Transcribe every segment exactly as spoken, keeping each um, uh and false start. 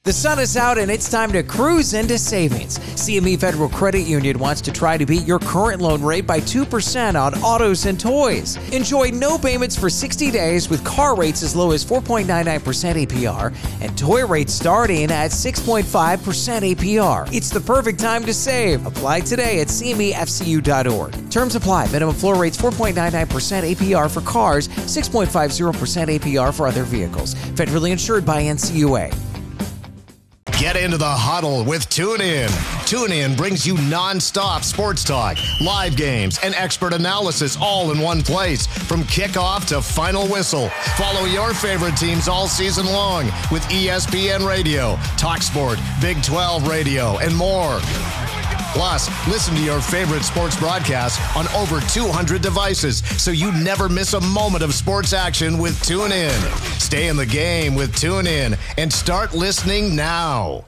The sun is out and it's time to cruise into savings. C M E Federal Credit Union wants to try to beat your current loan rate by two percent on autos and toys. Enjoy no payments for sixty days with car rates as low as four point nine nine percent A P R and toy rates starting at six point five percent A P R. It's the perfect time to save. Apply today at C M E F C U dot org. Terms apply. Minimum floor rates four point nine nine percent A P R for cars, six point five zero percent A P R for other vehicles. Federally insured by N C U A. Get into the huddle with TuneIn. TuneIn brings you non-stop sports talk, live games, and expert analysis all in one place. From kickoff to final whistle. Follow your favorite teams all season long with E S P N Radio, TalkSport, Big twelve Radio, and more. Plus, listen to your favorite sports broadcasts on over two hundred devices so you never miss a moment of sports action with TuneIn. Stay in the game with TuneIn and start listening now.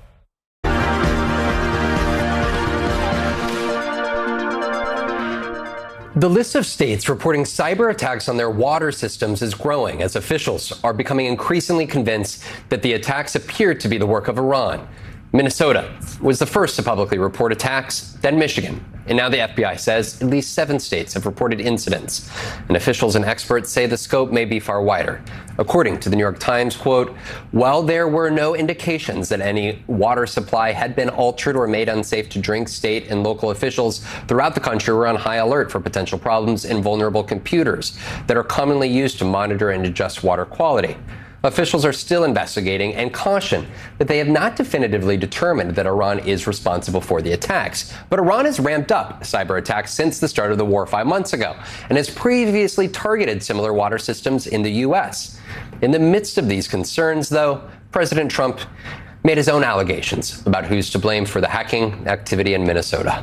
The list of states reporting cyber attacks on their water systems is growing as officials are becoming increasingly convinced that the attacks appear to be the work of Iran. Minnesota was the first to publicly report attacks, then Michigan. And now the F B I says at least seven states have reported incidents. And officials and experts say the scope may be far wider. According to the New York Times, quote, while there were no indications that any water supply had been altered or made unsafe to drink, state and local officials throughout the country were on high alert for potential problems in vulnerable computers that are commonly used to monitor and adjust water quality. Officials are still investigating and caution that they have not definitively determined that Iran is responsible for the attacks. But Iran has ramped up cyber attacks since the start of the war five months ago and has previously targeted similar water systems in the U S. In the midst of these concerns, though, President Trump made his own allegations about who's to blame for the hacking activity in Minnesota.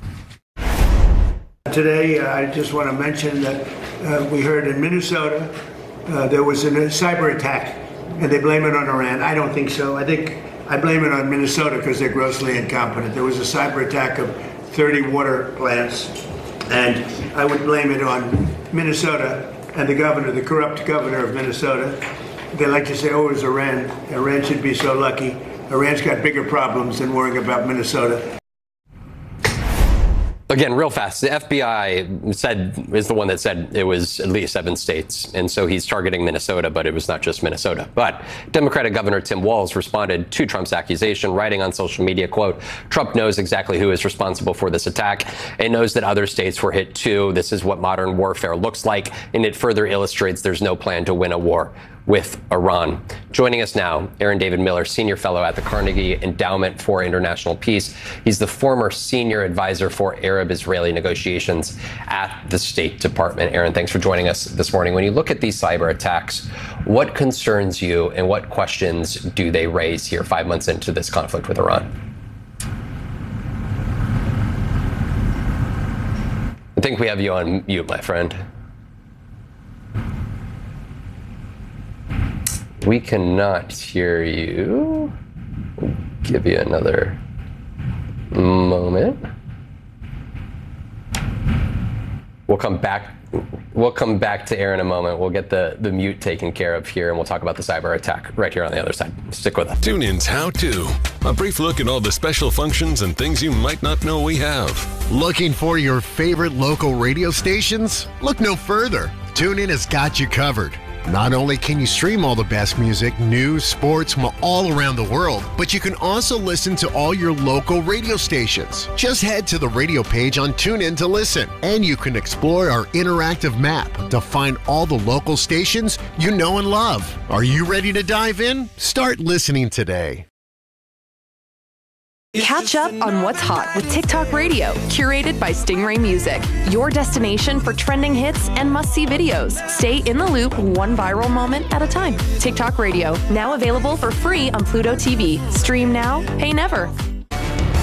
Today, uh, I just want to mention that uh, we heard in Minnesota Uh, there was a cyber attack, and they blame it on Iran. I don't think so. I think I blame it on Minnesota because they're grossly incompetent. There was a cyber attack of thirty water plants, and I would blame it on Minnesota and the governor, the corrupt governor of Minnesota. They like to say, oh, it was Iran. Iran should be so lucky. Iran's got bigger problems than worrying about Minnesota. Again, real fast, the F B I said is the one that said it was at least seven states. And so he's targeting Minnesota, but it was not just Minnesota. But Democratic Governor Tim Walz responded to Trump's accusation, writing on social media, quote, Trump knows exactly who is responsible for this attack and knows that other states were hit too. This is what modern warfare looks like. And it further illustrates there's no plan to win a war with Iran. Joining us now, Aaron David Miller, Senior Fellow at the Carnegie Endowment for International Peace. He's the former Senior Advisor for Arab-Israeli negotiations at the State Department. Aaron, thanks for joining us this morning. When you look at these cyber attacks, what concerns you and what questions do they raise here five months into this conflict with Iran? I think we have you on mute, my friend. We cannot hear you. We'll give you another moment. We'll come back. We'll come back to Aaron in a moment. We'll get the, the mute taken care of here, and we'll talk about the cyber attack right here on the other side. Stick with us. TuneIn's How To. A brief look at all the special functions and things you might not know we have. Looking for your favorite local radio stations? Look no further. TuneIn has got you covered. Not only can you stream all the best music, news, sports from all around the world, but you can also listen to all your local radio stations. Just head to the radio page on TuneIn to listen, and you can explore our interactive map to find all the local stations you know and love. Are you ready to dive in? Start listening today. Catch up on what's hot with TikTok Radio, curated by Stingray Music. Your destination for trending hits and must-see videos. Stay in the loop one viral moment at a time. TikTok Radio, now available for free on Pluto T V. Stream now, pay never.